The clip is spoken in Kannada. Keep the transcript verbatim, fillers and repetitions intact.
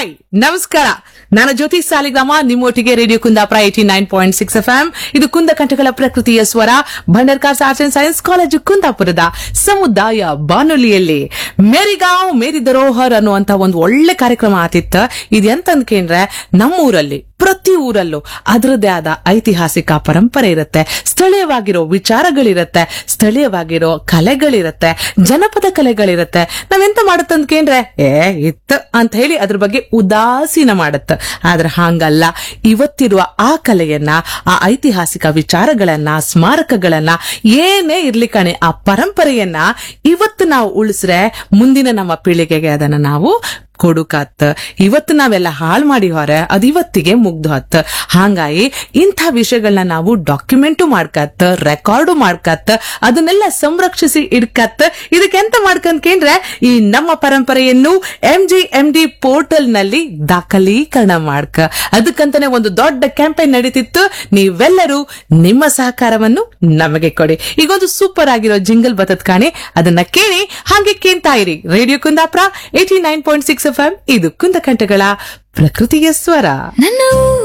ಹಾಯ್ ನಮಸ್ಕಾರ, ನಾನು ಜ್ಯೋತಿ Saligrama, ನಿಮ್ಮೊಟ್ಟಿಗೆ radio Kundapura eighty nine point six F M. ಇದು ಕುಂದಕಂಠಗಳ ಪ್ರಕೃತಿಯ ಸ್ವರ, Bhandarkars arts and science college ಕುಂದಾಪುರದ ಸಮುದಾಯ ಬಾನುಲಿಯಲ್ಲಿ ಮೇರಿಗಾಂವ್ ಮೇರಿ ಧರೋಹರ್ ಅನ್ನುವಂತ ಒಂದು ಒಳ್ಳೆ ಕಾರ್ಯಕ್ರಮ ಆತಿತ್ತ. ಇದೆಂತಂದ್ಕೇಂದ್ರೆ ನಮ್ಮೂರಲ್ಲಿ ಪ್ರತಿ ಊರಲ್ಲೂ ಅದರದ್ದೇ ಆದ ಐತಿಹಾಸಿಕ ಪರಂಪರೆ ಇರುತ್ತೆ, ಸ್ಥಳೀಯವಾಗಿರೋ ವಿಚಾರಗಳಿರತ್ತೆ, ಸ್ಥಳೀಯವಾಗಿರೋ ಕಲೆಗಳಿರತ್ತೆ, ಜನಪದ ಕಲೆಗಳಿರತ್ತೆ. ನಾವೆಂತ ಮಾಡುತ್ತಂದ್ಕೇಂದ್ರೆ ಏ ಇತ್ತು ಅಂತ ಹೇಳಿ ಅದ್ರ ಬಗ್ಗೆ ಉದಾಸೀನ ಮಾಡುತ್ತ. ಆದ್ರೆ ಹಾಂಗಲ್ಲ, ಇವತ್ತಿರುವ ಆ ಕಲೆಯನ್ನ, ಆ ಐತಿಹಾಸಿಕ ವಿಚಾರಗಳನ್ನ, ಸ್ಮಾರಕಗಳನ್ನ, ಏನೇ ಇರ್ಲಿ ಕಣೆ, ಆ ಪರಂಪರೆಯನ್ನ ಇವತ್ತು ನಾವು ಉಳಿಸ್ರೆ ಮುಂದಿನ ನಮ್ಮ ಪೀಳಿಗೆಗೆ ಅದನ್ನ ನಾವು ಕೊಡುಕತ್. ಇವತ್ತು ನಾವೆಲ್ಲ ಹಾಳು ಮಾಡಿ ಹೊರ ಅದ್ ಇವತ್ತಿಗೆ ಮುಗ್ದು ಹತ್. ಹಾಂಗಾಗಿ ಇಂಥ ವಿಷಯಗಳನ್ನ ನಾವು ಡಾಕ್ಯುಮೆಂಟು ಮಾಡ್ಕತ್, ರೆಕಾರ್ಡು ಮಾಡ್ಕತ್, ಅದನ್ನೆಲ್ಲ ಸಂರಕ್ಷಿಸಿ ಇಡ್ಕತ್. ಇದಕ್ಕೆಂತ ಮಾಡ್ಕಂದ್ರೆ ಈ ನಮ್ಮ ಪರಂಪರೆಯನ್ನು M G M D portal ನಲ್ಲಿ ದಾಖಲೀಕರಣ ಮಾಡ್ಕ. ಅದಕ್ಕಂತಾನೆ ಒಂದು ದೊಡ್ಡ ಕ್ಯಾಂಪೇನ್ ನಡೀತಿತ್ತು. ನೀವೆಲ್ಲರೂ ನಿಮ್ಮ ಸಹಕಾರವನ್ನು ನಮಗೆ ಕೊಡಿ. ಈಗೊಂದು ಸೂಪರ್ ಆಗಿರೋ ಜಿಂಗಲ್ ಬತತ್ ಕಾಣಿ, ಅದನ್ನ ಕೇಳಿ ಹಾಗೆ ಕೇಳ್ತಾ ಇರಿ. Radio Kundapura eighty nine point six F M. ಇದು ಕುಂದಕಂಠಗಳ ಪ್ರಕೃತಿಯ ಸ್ವರ.